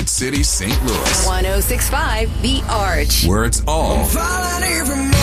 City, St. Louis. 106.5 The Arch. Where it's all